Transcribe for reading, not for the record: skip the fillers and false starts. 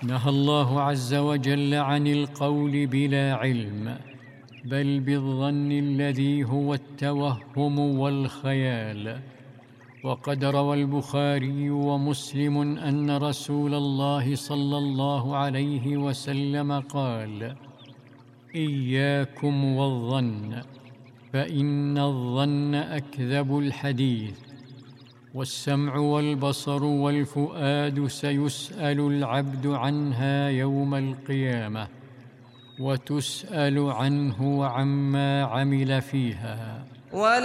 نهى الله عز وجل عن القول بلا علم، بل بالظن الذي هو التوهم والخيال. وقد روى البخاري ومسلم أن رسول الله صلى الله عليه وسلم قال: إياكم والظن، فإن الظن أكذب الحديث. والسمع والبصر والفؤاد سيسأل العبد عنها يوم القيامة، وتسأل عنه وعما عمل فيها.